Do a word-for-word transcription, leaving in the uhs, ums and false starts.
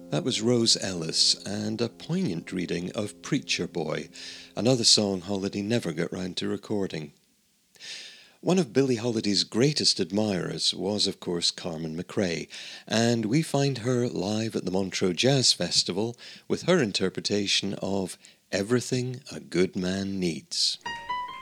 That was Rose Ellis and a poignant reading of Preacher Boy, another song Holiday never got round to recording. One of Billie Holiday's greatest admirers was, of course, Carmen McRae, and we find her live at the Montreux Jazz Festival with her interpretation of Everything a Good Man Needs.